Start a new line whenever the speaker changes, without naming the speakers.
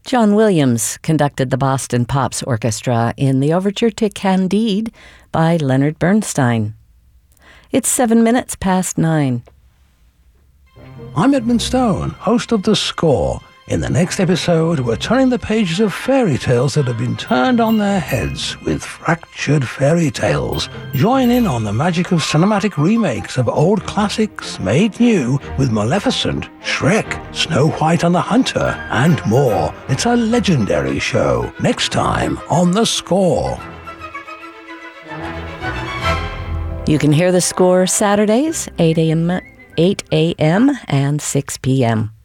John Williams conducted the Boston Pops Orchestra in the overture to Candide by Leonard Bernstein. It's 9:07.
I'm Edmund Stone, host of The Score. In the next episode, we're turning the pages of fairy tales that have been turned on their heads with fractured fairy tales. Join in on the magic of cinematic remakes of old classics made new with Maleficent, Shrek, Snow White and the Hunter, and more. It's a legendary show. Next time on The Score.
You can hear The Score Saturdays, 8 a.m. and 6 p.m.